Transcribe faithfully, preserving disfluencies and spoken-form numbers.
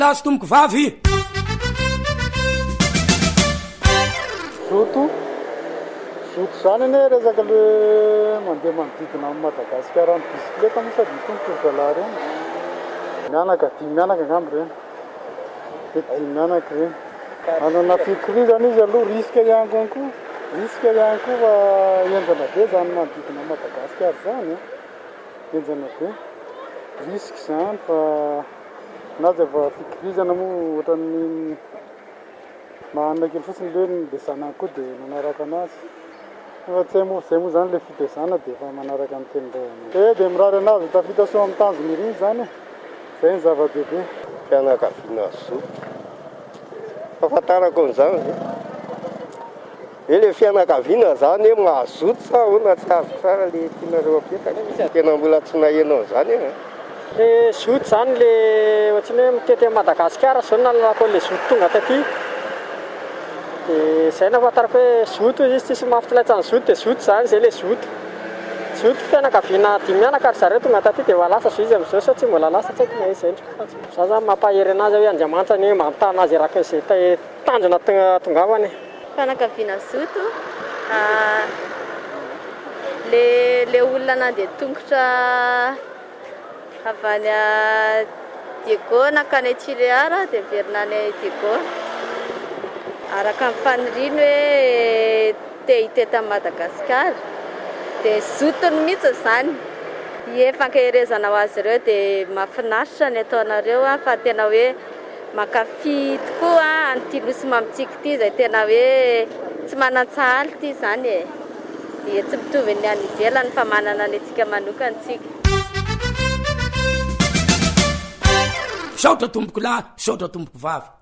tasy tomboko vavy zoto zoto zany ane resaka le mandeha manodidina amin'ny Madagasikara ny bisikleta moa sady tomboky zalahy reny mianaka dimy mianaka angambo reny de dimy mianaka reny manana fikirizana izy aloha risque ihany konko risque ihany koa fa enjana be zany manodidina Madagasikara zany enjana be risque zany fa nazy fa fikirizana moa ohatran'ny mahanana kely fotsiny le le zanany koa de manaraka anazy fa tsy moa zay moa zany le fitezana de fa manaraka ny tenindray e de mirary anazy tafita soa amin'ny tanjony riny zany zay ny zava-dehibe fianakaviana zoto fahafantarako an'izany e le fianakaviana zany e mahazoto sa hoana tsy azo tsara le tianareo apetaka tena mbola tsy nahenao zany e le zoto zany le ohatrany hoe mitety Madagasikara zao nalalako le zoto tonga taty de zay nafantarako hoe zoto izy tsisy mahafilaitsany zoto de zoto zany zay le zoto zoto fianakaviana dimy mianaka ary zareo tonga taty de valasa zo izy am'izao sa tsy mbola lasa tsy haiko na izy za zany mampahery anazy hoe Andriamanitra ny mampitana azy raka izay tanjona tongavany fianakaviana zoto le le olona nandeha tongotra avy any Diego nakany Tchiréara de verina any Diego araka ny faniriny hoe te hiteta Madagasikara de zotony mihitsy zany efankaherezana ho azy ireo de mahafinaritra ny ataonareo fa tena hoe makafy tokoa an'ity nosy mamitsika ity zay tena hoe tsy manan-tsahaly ity zany e de tsy mitovy ny any ivelany fa manana ny antsika manokana tsika saotra tomboko lahy saotra tomboko vavy